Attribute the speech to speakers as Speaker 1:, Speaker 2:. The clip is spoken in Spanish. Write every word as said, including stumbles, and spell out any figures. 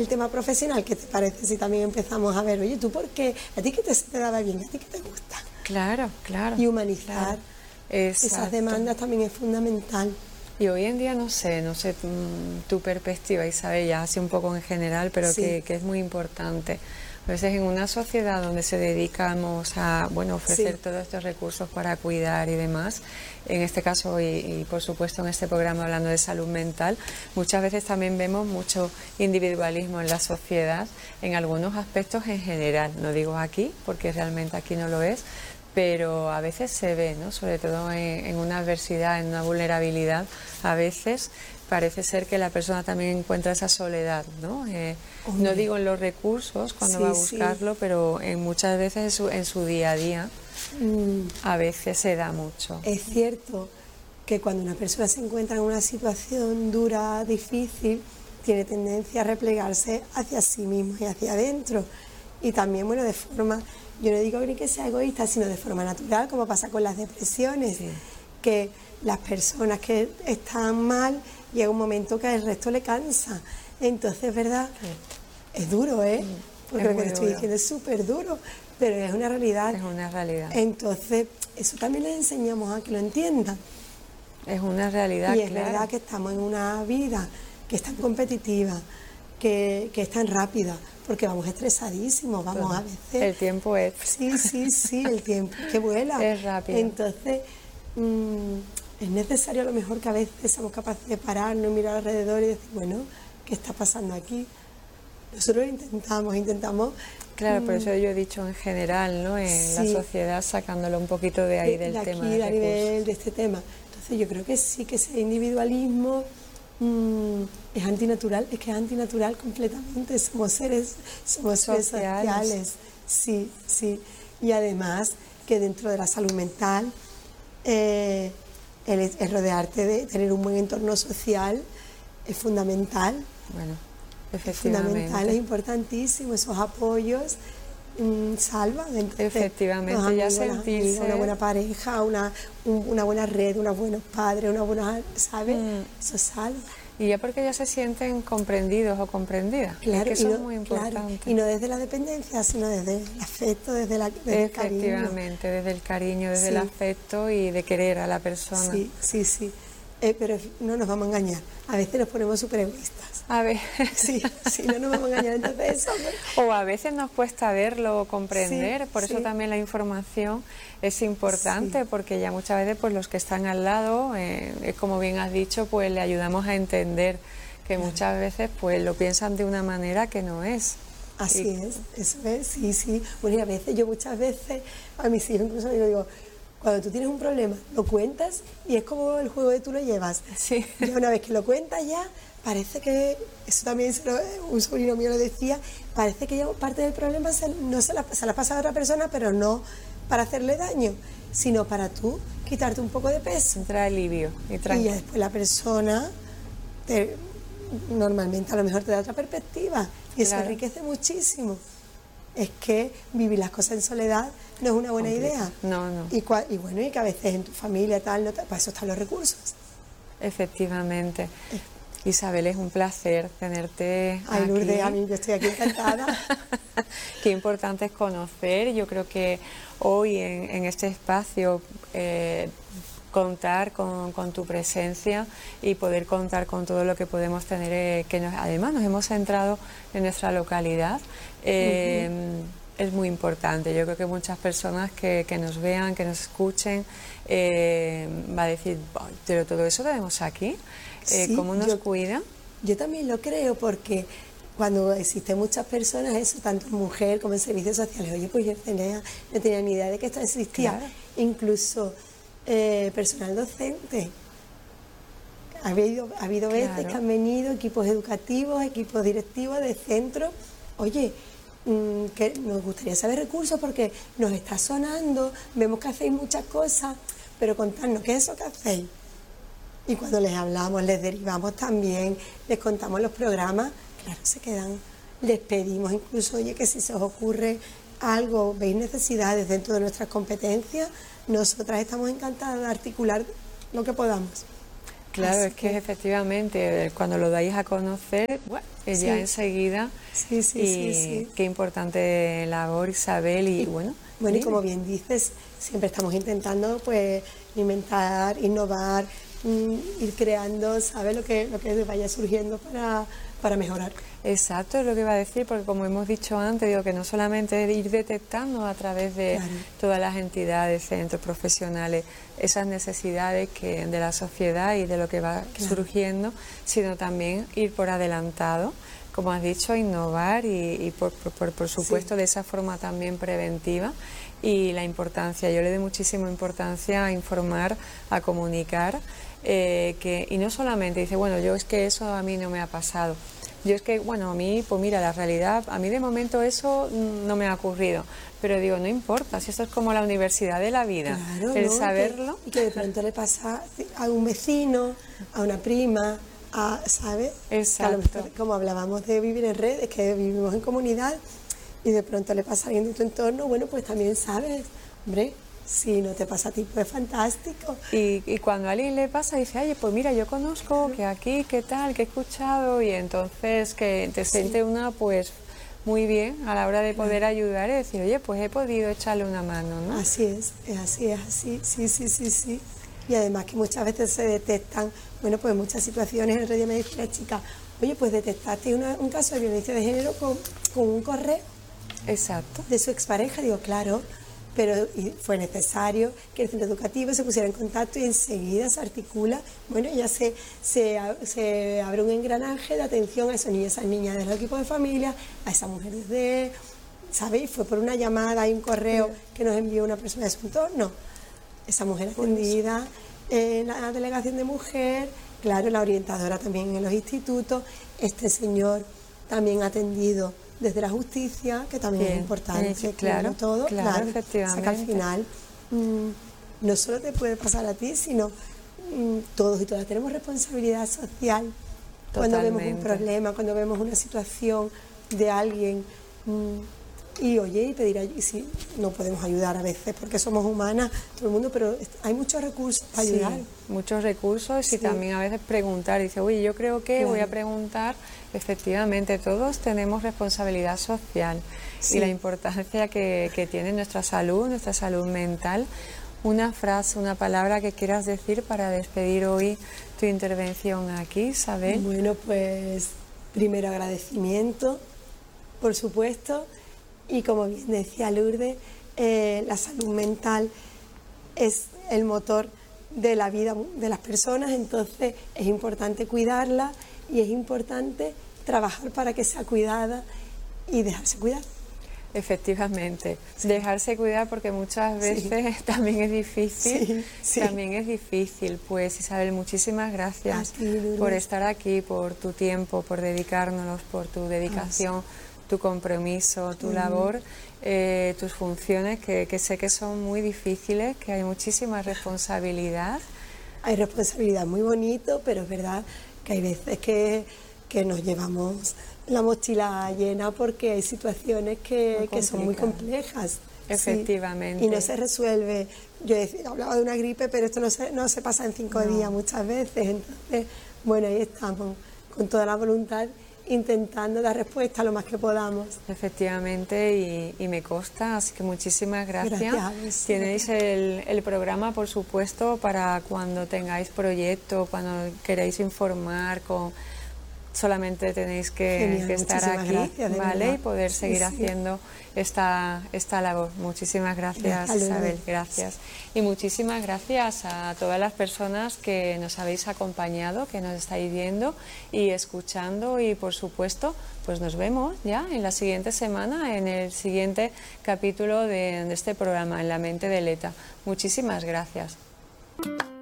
Speaker 1: el tema profesional, ¿qué te parece si también empezamos a ver, oye, ¿tú por qué? ¿A ti qué te, te daba bien? ¿A ti qué te gusta?
Speaker 2: Claro, claro.
Speaker 1: Y humanizar
Speaker 2: claro.
Speaker 1: esas demandas también es fundamental.
Speaker 2: Y hoy en día, no sé, no sé tu, tu perspectiva, Isabel, ya así un poco en general, pero sí. que, que es muy importante. A veces en una sociedad donde se dedicamos a, bueno, ofrecer sí. todos estos recursos para cuidar y demás, en este caso y, y por supuesto en este programa hablando de salud mental, muchas veces también vemos mucho individualismo en la sociedad, en algunos aspectos en general, no digo aquí, porque realmente aquí no lo es, pero a veces se ve, ¿no? Sobre todo en, en una adversidad, en una vulnerabilidad, a veces parece ser que la persona también encuentra esa soledad, ¿no? Eh, no digo en los recursos cuando sí, va a buscarlo, sí. pero en muchas veces en su, en su día a día mm. a veces se da mucho.
Speaker 1: Es cierto que cuando una persona se encuentra en una situación dura, difícil, tiene tendencia a replegarse hacia sí mismo y hacia adentro. Y también, bueno, de forma, yo no digo ni que sea egoísta, sino de forma natural, como pasa con las depresiones, sí. que las personas que están mal, llega un momento que al resto le cansa. Entonces, ¿verdad? Sí. Es duro, ¿eh? Porque es lo que te estoy duro. diciendo es súper duro, pero es una realidad.
Speaker 2: Es una realidad.
Speaker 1: Entonces, eso también les enseñamos a que lo entiendan.
Speaker 2: Es una realidad,
Speaker 1: Y es
Speaker 2: claro.
Speaker 1: verdad que estamos en una vida que es tan competitiva, que, que es tan rápida, porque vamos estresadísimos, vamos Todo. a veces...
Speaker 2: El tiempo es...
Speaker 1: Sí, sí, sí, el tiempo que vuela.
Speaker 2: Es rápido.
Speaker 1: Entonces, mmm, es necesario a lo mejor que a veces seamos capaces de pararnos, mirar alrededor y decir, bueno, ¿qué está pasando aquí? Nosotros lo intentamos, intentamos...
Speaker 2: Claro, por eso yo he dicho en general, ¿no? En sí. la sociedad, sacándolo un poquito de ahí de, del
Speaker 1: de
Speaker 2: tema
Speaker 1: aquí,
Speaker 2: de
Speaker 1: a nivel de este tema. Entonces yo creo que sí, que ese individualismo mmm, es antinatural, es que es antinatural completamente, somos seres, somos seres sociales. sociales. Sí, sí. Y además que dentro de la salud mental, eh, el, el rodearte de tener un buen entorno social es fundamental.
Speaker 2: Bueno.
Speaker 1: Es fundamental, es importantísimo, esos apoyos mmm, salvan. Entonces,
Speaker 2: efectivamente,
Speaker 1: amigos,
Speaker 2: ya sentirse...
Speaker 1: una buena pareja, una, un, una buena red, unos buenos padres, una buena, ¿sabes? Mm. Eso salva.
Speaker 2: Y ya porque ya se sienten comprendidos o comprendidas,
Speaker 1: claro,
Speaker 2: es que eso
Speaker 1: no,
Speaker 2: es muy importante.
Speaker 1: Claro, y no desde la dependencia, sino desde el afecto, desde, la, desde el cariño.
Speaker 2: Efectivamente, desde el cariño, desde sí. el afecto y de querer a la persona.
Speaker 1: Sí, sí, sí. Eh, pero no nos vamos a engañar, a veces nos ponemos súper egoístas.
Speaker 2: A ver.
Speaker 1: Sí, sí, no nos vamos a engañar, entonces eso.
Speaker 2: O a veces nos cuesta verlo o comprender, sí, por eso
Speaker 1: sí.
Speaker 2: también la información es importante, sí. porque ya muchas veces pues los que están al lado, eh, como bien has dicho, pues le ayudamos a entender que claro. muchas veces pues lo piensan de una manera que no es.
Speaker 1: Así
Speaker 2: y,
Speaker 1: es, eso es, sí, sí. Bueno, y a veces, yo muchas veces, a mis hijos incluso digo, digo, cuando tú tienes un problema, lo cuentas y es como el juego de tú lo llevas.
Speaker 2: Sí.
Speaker 1: Ya una vez que lo cuentas ya, parece que, eso también se lo, un sobrino mío lo decía, parece que ya parte del problema se, no se la, se la pasa a otra persona, pero no para hacerle daño, sino para tú quitarte un poco de peso.
Speaker 2: Trae alivio y tranquilo.
Speaker 1: Y ya después la persona, te, normalmente a lo mejor te da otra perspectiva y eso claro. enriquece muchísimo. Es que vivir las cosas en soledad no es una buena Complica. idea.
Speaker 2: No, no.
Speaker 1: Y, y bueno, y que a veces en tu familia tal, no te, para eso están los recursos.
Speaker 2: Efectivamente. Eh. Isabel, es un placer tenerte
Speaker 1: Ay,
Speaker 2: aquí.
Speaker 1: Lourdes, a mí yo estoy aquí encantada.
Speaker 2: Qué importante es conocer. Yo creo que hoy en, en este espacio eh, contar con, con tu presencia y poder contar con todo lo que podemos tener, eh, que nos, además nos hemos centrado en nuestra localidad. Eh, uh-huh. Es muy importante. Yo creo que muchas personas que, que nos vean, que nos escuchen, eh, va a decir, pero todo eso tenemos aquí. Eh,
Speaker 1: sí,
Speaker 2: ¿Cómo nos
Speaker 1: yo,
Speaker 2: cuida?
Speaker 1: Yo también lo creo, porque cuando existen muchas personas, eso, tanto en mujer como en servicios sociales, oye, pues yo tenía, no tenía ni idea de que esto existía. Claro. Incluso eh, personal docente. Ha habido, ha habido claro. veces que han venido equipos educativos, equipos directivos de centros, oye, mmm, que nos gustaría saber recursos porque nos está sonando, vemos que hacéis muchas cosas, pero contadnos, ¿qué es eso que hacéis? Y cuando les hablamos, les derivamos también, les contamos los programas, claro, se quedan, les pedimos incluso, oye, que si se os ocurre algo, veis necesidades dentro de nuestras competencias, nosotras estamos encantadas de articular lo que podamos.
Speaker 2: Claro, Así es que, que efectivamente, cuando lo dais a conocer, bueno, eh,
Speaker 1: sí.
Speaker 2: ya enseguida.
Speaker 1: Sí, sí,
Speaker 2: y
Speaker 1: sí, sí.
Speaker 2: Qué importante labor, Isabel, y, y bueno.
Speaker 1: Bueno, y
Speaker 2: dime.
Speaker 1: como bien dices, siempre estamos intentando pues inventar, innovar, mmm, ir creando, ¿sabes? Lo que, lo que vaya surgiendo para, para mejorar.
Speaker 2: Exacto, es lo que iba a decir, porque como hemos dicho antes, digo que no solamente ir detectando a través de
Speaker 1: Claro.
Speaker 2: todas las entidades, centros profesionales, esas necesidades que de la sociedad y de lo que va
Speaker 1: Claro.
Speaker 2: surgiendo, sino también ir por adelantado, como has dicho, innovar y, y por, por, por supuesto
Speaker 1: Sí.
Speaker 2: de esa forma también preventiva. Y la importancia, yo le doy muchísima importancia a informar, a comunicar, eh, que, y no solamente dice, bueno, yo es que eso a mí no me ha pasado. Yo es que, bueno, a mí, pues mira, la realidad, a mí de momento eso no me ha ocurrido, pero digo, no importa, si esto es como la universidad de la vida,
Speaker 1: Claro,
Speaker 2: el
Speaker 1: ¿no?
Speaker 2: saberlo.
Speaker 1: Y que, y que de pronto le pasa a un vecino, a una prima, a, ¿sabes?
Speaker 2: Exacto.
Speaker 1: Que a lo mejor, como hablábamos de vivir en red, es que vivimos en comunidad y de pronto le pasa a alguien de tu entorno, bueno, pues también sabes, hombre, si no te pasa a ti, pues fantástico.
Speaker 2: Y, y cuando a alguien le pasa, dice, oye, pues mira, yo conozco que aquí, qué tal, que he escuchado, y entonces que te siente
Speaker 1: Sí.
Speaker 2: una, pues, muy bien a la hora de poder ayudar y decir, oye, pues he podido echarle una mano, ¿no?
Speaker 1: Así es, es así, es así, sí, sí, sí, sí. Y además que muchas veces se detectan, bueno, pues muchas situaciones, el otro día me decía la chica, oye, pues detectaste una, un caso de violencia de género con, con un correo
Speaker 2: Exacto.
Speaker 1: de su expareja, digo, claro, pero y fue necesario que el centro educativo se pusiera en contacto y enseguida se articula, bueno, ya se, se, se abre un engranaje de atención a esos niños, esas niñas de los equipos de familia, a esas mujeres de, ¿sabéis? Fue por una llamada y un correo que nos envió una persona de su entorno, esa mujer atendida en la delegación de mujer, claro, la orientadora también en los institutos, este señor también atendido desde la justicia, que también
Speaker 2: Bien,
Speaker 1: es importante,
Speaker 2: eh, claro,
Speaker 1: todo,
Speaker 2: claro,
Speaker 1: claro,
Speaker 2: efectivamente.
Speaker 1: o sea que al final mmm, no solo te puede pasar a ti, sino mmm, todos y todas tenemos responsabilidad social. Cuando vemos un problema, cuando vemos una situación de alguien mmm, y oye, y pedir ayuda, y si no podemos ayudar a veces porque somos humanas, todo el mundo, pero hay muchos recursos para
Speaker 2: Sí,
Speaker 1: ayudar.
Speaker 2: muchos recursos
Speaker 1: Sí.
Speaker 2: y también a veces preguntar, dice, oye, yo creo que
Speaker 1: Claro.
Speaker 2: voy a preguntar, efectivamente, todos tenemos responsabilidad social
Speaker 1: Sí.
Speaker 2: y la importancia que, que tiene nuestra salud, nuestra salud mental. Una frase, una palabra que quieras decir para despedir hoy tu intervención aquí, Isabel.
Speaker 1: Bueno, pues primero agradecimiento, por supuesto, y como bien decía Lourdes, eh, la salud mental es el motor de la vida de las personas, entonces es importante cuidarla y es importante trabajar para que sea cuidada y dejarse cuidar.
Speaker 2: Efectivamente, sí. Dejarse cuidar porque muchas veces sí. también es difícil,
Speaker 1: sí, sí.
Speaker 2: también es difícil. Pues Isabel, muchísimas gracias
Speaker 1: ti,
Speaker 2: por estar aquí, por tu tiempo, por dedicárnoslos, por tu dedicación, tu compromiso, tu uh-huh. labor, eh, tus funciones, que, que sé que son muy difíciles, que hay muchísima responsabilidad.
Speaker 1: Hay responsabilidad, muy bonito, pero es verdad que hay veces que, que nos llevamos la mochila llena porque hay situaciones que, que son muy complejas.
Speaker 2: Efectivamente.
Speaker 1: Sí, y no se resuelve. Yo decía, hablaba de una gripe, pero esto no se, no se pasa en cinco no. días muchas veces. Entonces, bueno, ahí estamos, con toda la voluntad, intentando dar respuesta lo más que podamos.
Speaker 2: Efectivamente, y, y me consta, así que muchísimas gracias.
Speaker 1: Gracias.
Speaker 2: Tenéis el, el programa, por supuesto, para cuando tengáis proyecto, cuando queráis informar con... Solamente tenéis que,
Speaker 1: Genial,
Speaker 2: que estar aquí,
Speaker 1: gracias,
Speaker 2: ¿vale?
Speaker 1: Verdad.
Speaker 2: Y poder seguir
Speaker 1: sí, sí.
Speaker 2: haciendo esta, esta labor. Muchísimas gracias,
Speaker 1: gracias
Speaker 2: Isabel, gracias. Y muchísimas gracias a todas las personas que nos habéis acompañado, que nos estáis viendo y escuchando, y por supuesto, pues nos vemos ya en la siguiente semana, en el siguiente capítulo de, de este programa, En la mente de Leta. Muchísimas gracias.